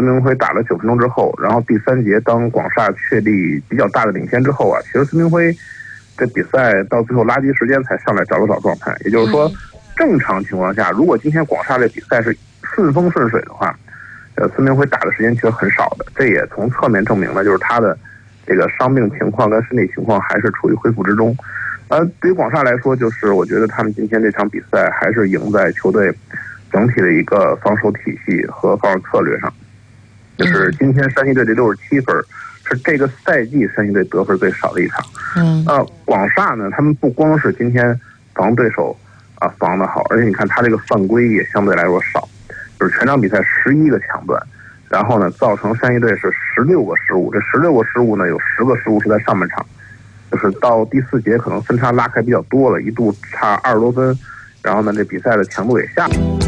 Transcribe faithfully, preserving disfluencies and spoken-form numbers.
孙铭徽打了九分钟之后，然后第三节当广厦确立比较大的领先之后啊，其实孙铭徽这比赛到最后垃圾时间才上来找了找状态。也就是说，正常情况下，如果今天广厦这比赛是顺风顺水的话，呃，孙铭徽打的时间其实很少的。这也从侧面证明了，就是他的这个伤病情况跟身体情况还是处于恢复之中。呃，对于广厦来说，就是我觉得他们今天这场比赛还是赢在球队整体的一个防守体系和防守策略上。就是今天山西队这六十七分是这个赛季山西队得分最少的一场。 嗯， 呃，广厦呢，他们不光是今天防对手啊防得好，而且你看他这个犯规也相对来说少，就是全场比赛十一个抢断，然后呢造成山西队是十六个失误，这十六个失误呢有十个失误是在上半场，就是到第四节可能分差拉开比较多了，一度差二十多分，然后呢这比赛的强度也下。